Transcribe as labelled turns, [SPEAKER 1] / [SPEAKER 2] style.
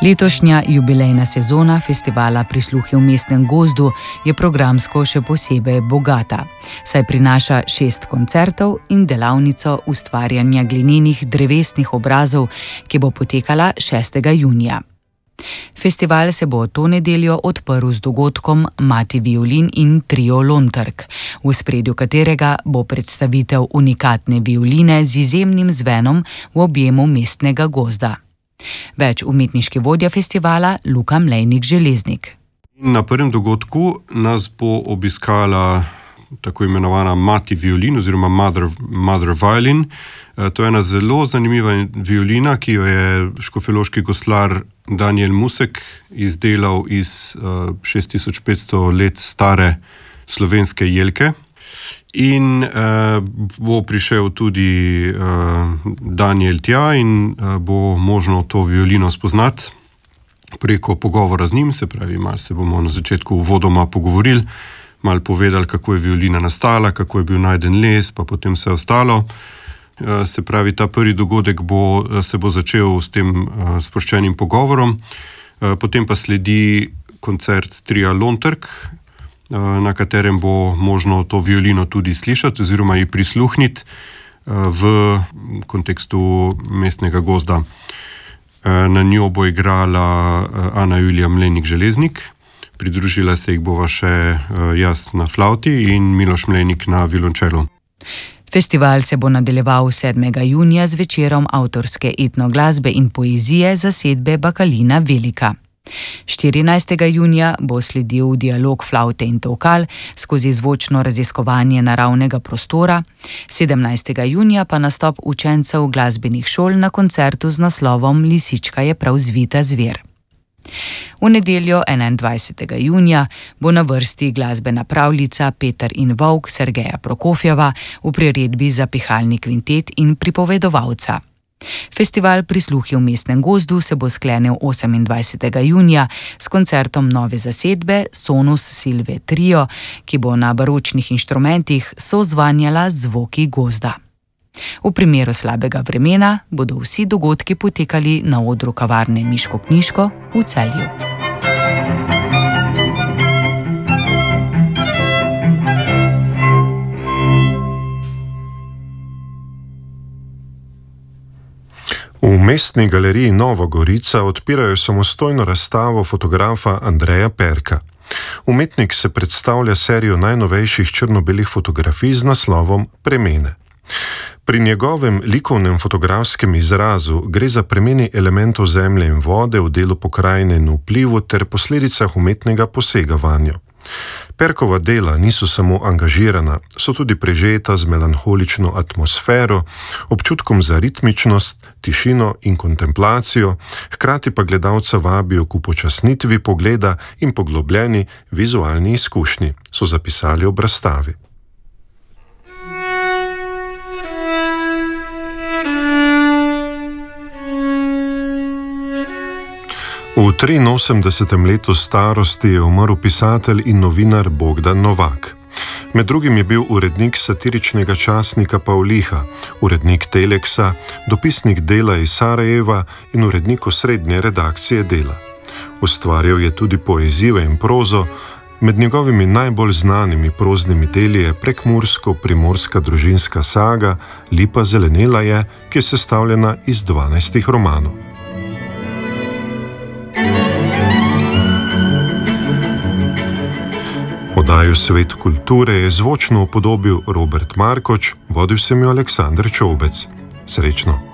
[SPEAKER 1] Letošnja jubilejna sezona festivala Prisluhi v mestnem gozdu je programsko še posebej bogata, saj prinaša 6 koncertov in delavnico ustvarjanja glinenih drevesnih obrazov, ki bo potekala 6. junija. Festival se bo to nedeljo odprl z dogodkom Mati violin in trio Lontrk, v ospredju katerega bo predstavitev unikatne violine z izjemnim zvenom v objemu mestnega gozda. Več umetniški vodja festivala Luka Mlejnik-Železnik.
[SPEAKER 2] Na prvem dogodku nas bo obiskala tako imenovana Mati violin oziroma Mother Violin. To je ena zelo zanimiva violina, ki jo je škofjeloški goslar Daniel Musek izdelal iz 6500 let stare slovenske jelke. In bo prišel tudi Daniel tja in bo možno to violino spoznati preko pogovora z njim, se pravi, malo se bomo na začetku uvodoma pogovorili, malo povedali, kako je violina nastala, kako je bil najden les, pa potem vse ostalo. Se pravi, ta prvi dogodek se bo začel s tem sproščenim pogovorom, potem pa sledi koncert tria Lontrk, na katerem bo možno to violino tudi slišati oziroma ji prisluhniti v kontekstu mestnega gozda. Na njo bo igrala Ana Julija Mlejnik-Železnik, pridružila se jih bova še jaz na flavti in Miloš Mlejnik na violončelu.
[SPEAKER 1] Festival se bo nadaljeval 7. junija z večerom avtorske etnoglasbe in poezije zasedbe Bakalina Velika. 14. junija bo sledil dialog flavte in tolkal skozi zvočno raziskovanje naravnega prostora, 17. junija pa nastop učencev glasbenih šol na koncertu z naslovom Lisička je prav zvita zver. V nedeljo 21. junija bo na vrsti glasbena pravljica Peter in Volk Sergeja Prokofjeva v priredbi za pihalni kvintet in pripovedovalca. Festival Prisluhi v mestnem gozdu se bo sklenil 28. junija s koncertom nove zasedbe Sonus Silve Trio, ki bo na baročnih inštrumentih sozvanjala zvoki gozda. V primeru slabega vremena bodo vsi dogodki potekali na odru kavarne Miško Knjiško v Celju.
[SPEAKER 3] V Mestni galeriji Nova Gorica odpirajo samostojno razstavo fotografa Andreja Perka. Umetnik se predstavlja serijo najnovejših črno-belih fotografij z naslovom Premene. Pri njegovem likovnem fotografskem izrazu gre za premeni elementov zemlje in vode v delu pokrajine in vplivu ter posledicah umetnega posega vanjo. Perkova dela niso samo angažirana, so tudi prežeta z melanholično atmosfero, občutkom za ritmičnost, tišino in kontemplacijo, hkrati pa gledalca vabijo k upočasnitvi pogleda in poglobljeni vizualni izkušnji, so zapisali ob razstavi. V 83. letu starosti je umrl pisatelj in novinar Bogdan Novak. Med drugim je bil urednik satiričnega časnika Pavliha, urednik Teleksa, dopisnik Dela iz Sarajeva in urednik osrednje redakcije Dela. Ustvarjal je tudi poezijo in prozo, med njegovimi najbolj znanimi proznimi deli je prekmursko-primorska družinska saga Lipa zelenela je, ki je sestavljena iz 12 romanov. Oddajo Svet kulture je zvočno upodobil Robert Markoč, vodil sem jo Aleksander Čovbec. Srečno!